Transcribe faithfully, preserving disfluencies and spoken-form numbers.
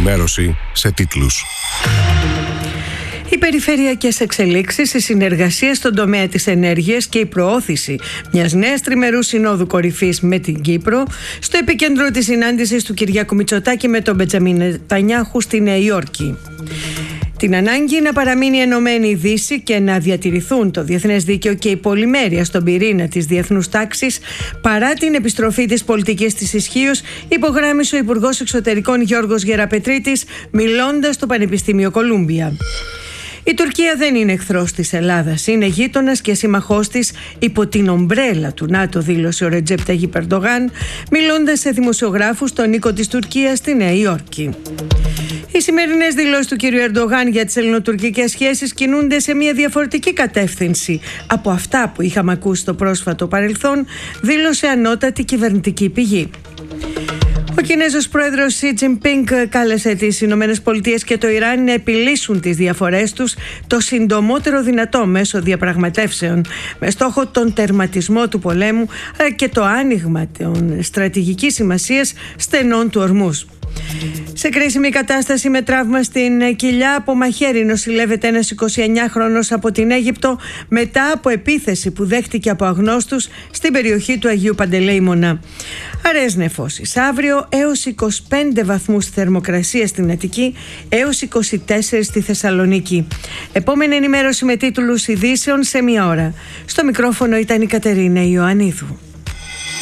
ενημέρωση σε τίτλους. Οι περιφερειακές εξελίξεις, η συνεργασία στον τομέα της ενέργειας και η προώθηση μιας νέας τριμερούς συνόδου κορυφής με την Κύπρο στο επίκεντρο της συνάντησης του Κυριάκου Μητσοτάκη με τον Μπεντζαμίν Νετανιάχου στη Νέα Υόρκη. Την ανάγκη να παραμείνει ενωμένη η Δύση και να διατηρηθούν το διεθνές δίκαιο και η πολυμέρεια στον πυρήνα της διεθνούς τάξης παρά την επιστροφή της πολιτικής της ισχύως, υπογράμμισε ο Υπουργός Εξωτερικών Γιώργος Γεραπετρίτης μιλώντας στο Πανεπιστήμιο Κολούμπια. Η Τουρκία δεν είναι εχθρός της Ελλάδας, είναι γείτονας και σύμμαχός της υπό την ομπρέλα του ΝΑΤΟ, δήλωσε ο Ρετζέπ Ταγιπ Ερντογάν, μιλώντας σε δημοσιογράφους στον οίκο της Τουρκίας στη Νέα Υόρκη. Οι σημερινές δηλώσεις του κ. Ερντογάν για τις ελληνοτουρκικές σχέσεις κινούνται σε μια διαφορετική κατεύθυνση από αυτά που είχαμε ακούσει στο πρόσφατο παρελθόν, δήλωσε ανώτατη κυβερνητική πηγή. Ο Κινέζος πρόεδρος Σι Τζινπίνγκ κάλεσε τις Ηνωμένες Πολιτείες και το Ιράν να επιλύσουν τις διαφορές τους το συντομότερο δυνατό μέσω διαπραγματεύσεων με στόχο τον τερματισμό του πολέμου αλλά και το άνοιγμα των στρατηγικής σημασίας στενών του Ορμούζ. Σε κρίσιμη κατάσταση με τραύμα στην κοιλιά από μαχαίρι νοσηλεύεται ένας εικοσιεννιάχρονος από την Αίγυπτο μετά από επίθεση που δέχτηκε από αγνώστους στην περιοχή του Αγίου Παντελεήμωνα. Αραιές νεφώσεις αύριο, έως είκοσι πέντε βαθμούς θερμοκρασία στην Αττική, έως είκοσι τέσσερα στη Θεσσαλονίκη. Επόμενη ενημέρωση με τίτλους ειδήσεων σε μία ώρα. Στο μικρόφωνο ήταν η Κατερίνα Ιωαννίδου.